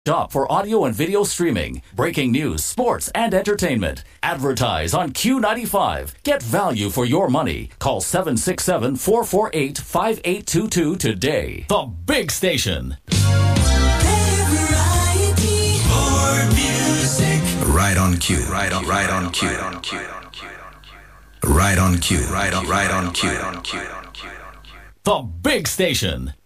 Shop for audio and video streaming, breaking news, sports, and entertainment. Advertise on Q95. Get value for your money. Call 767-448-5822 today. The Big Station. Right on cue. Right on cue. Right on cue. Right on cue. The Big Station.